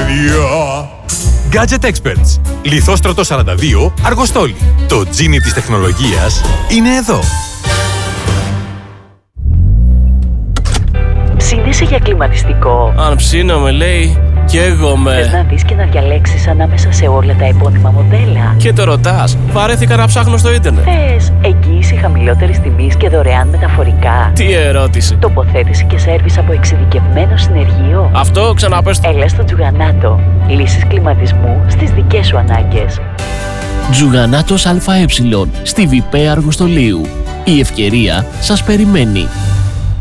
παιδιά! Gadget Experts. Λιθόστρωτο 42, Αργοστόλη. Το τζίνι της τεχνολογίας είναι εδώ. Ψήνεσαι για κλιματιστικό? Αν ψήνομαι, λέει, καίγομαι. Θες να δεις και να διαλέξεις ανάμεσα σε όλα τα επώνυμα μοντέλα? Και το ρωτάς, βαρέθηκα να ψάχνω στο ίντερνετ. Θες εγγύηση χαμηλότερης τιμής και δωρεάν μεταφορικά? Τι ερώτηση. Τοποθέτηση και σέρβις από εξειδικευμένο συνεργείο? Αυτό ξαναπες. Έλα στο Τζουγανάτο. Λύσεις κλιματισμού στις δικές σου ανάγκες. Τζουγανάτος ΑΕ στη ΒΠ Αργοστολίου. Η ευκαιρία σας περιμένει.